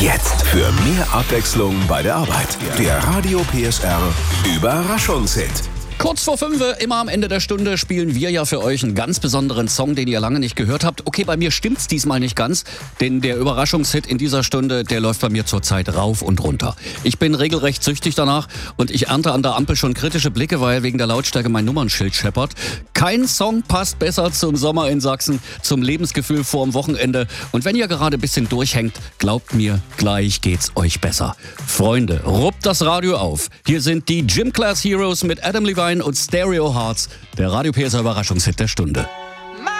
Jetzt für mehr Abwechslung bei der Arbeit. Der Radio PSR Überraschungshit. Kurz vor 5, immer am Ende der Stunde, spielen wir ja für euch einen ganz besonderen Song, den ihr lange nicht gehört habt. Okay, bei mir stimmt's diesmal nicht ganz, denn der Überraschungshit in dieser Stunde, der läuft bei mir zurzeit rauf und runter. Ich bin regelrecht süchtig danach und ich ernte an der Ampel schon kritische Blicke, weil wegen der Lautstärke mein Nummernschild scheppert. Kein Song passt besser zum Sommer in Sachsen, zum Lebensgefühl vorm Wochenende. Und wenn ihr gerade ein bisschen durchhängt, glaubt mir, gleich geht's euch besser. Freunde, ruppt das Radio auf. Hier sind die Gym Class Heroes mit Adam Levine und Stereo Hearts, der Radio PSR Überraschungshit der Stunde.